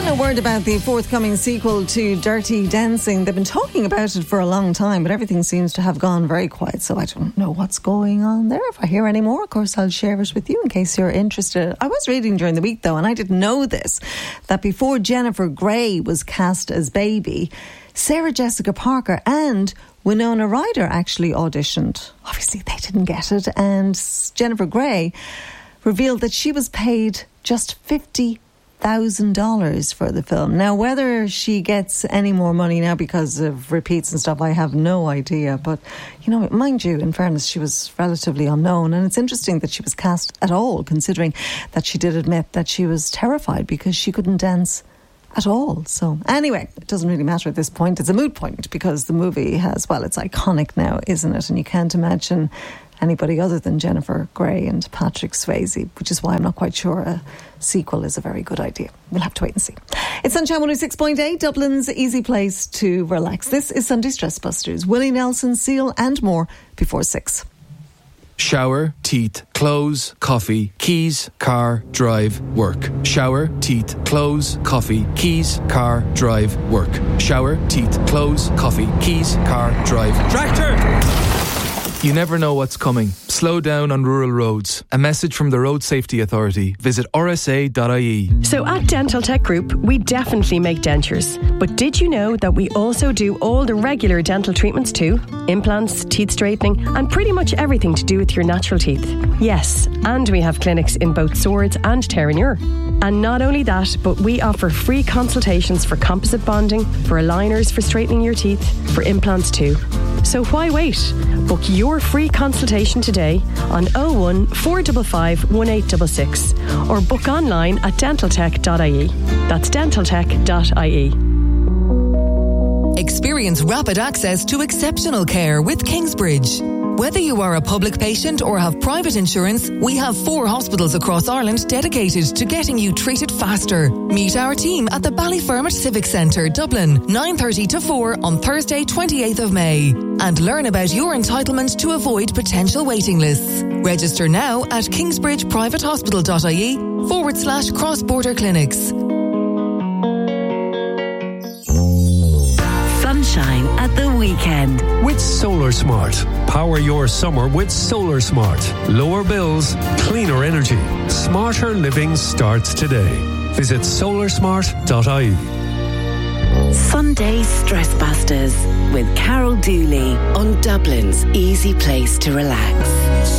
A word about the forthcoming sequel to Dirty Dancing. They've been talking about it for a long time, but everything seems to have gone very quiet, so I don't know what's going on there. If I hear any more, of course, I'll share it with you in case you're interested. I was reading during the week, though, and I didn't know this, that before Jennifer Grey was cast as Baby, Sarah Jessica Parker and Winona Ryder actually auditioned. Obviously, they didn't get it, and Jennifer Grey revealed that she was paid just $50,000 for the film. Now, whether she gets any more money now because of repeats and stuff, I have no idea. But, you know, mind you, in fairness, she was relatively unknown. And it's interesting that she was cast at all, considering that she did admit that she was terrified because she couldn't dance at all. So anyway, it doesn't really matter at this point. It's a moot point because the movie has, well, it's iconic now, isn't it? And you can't imagine anybody other than Jennifer Grey and Patrick Swayze, which is why I'm not quite sure a sequel is a very good idea. We'll have to wait and see. It's Sunshine 106.8, Dublin's easy place to relax. This is Sunday Stress Busters. Willie Nelson, Seal and more before 6. Shower, teeth, clothes, coffee, keys, car, drive, work. Shower, teeth, clothes, coffee, keys, car, drive, work. Shower, teeth, clothes, coffee, keys, car, drive. Tractor! You never know what's coming. Slow down on rural roads. A message from the Road Safety Authority. Visit rsa.ie. So at Dental Tech Group, we definitely make dentures. But did you know that we also do all the regular dental treatments too? Implants, teeth straightening, and pretty much everything to do with your natural teeth. Yes, and we have clinics in both Swords and Terenure. And not only that, but we offer free consultations for composite bonding, for aligners for straightening your teeth, for implants too. So why wait? Book your free consultation today on 01 455 1866 or book online at dentaltech.ie. That's dentaltech.ie. Experience rapid access to exceptional care with Kingsbridge. Whether you are a public patient or have private insurance, we have 4 hospitals across Ireland dedicated to getting you treated faster. Meet our team at the Ballyfermot Civic Centre, Dublin, 9:30 to 4 on Thursday, 28th of May. And learn about your entitlement to avoid potential waiting lists. Register now at kingsbridgeprivatehospital.ie/cross-border clinics. Sunshine at the weekend. With Solar Smart. Power your summer with Solar Smart. Lower bills, cleaner energy. Smarter living starts today. Visit solarsmart.ie. Sunday Stress Busters with Carol Dooley on Dublin's easy place to relax.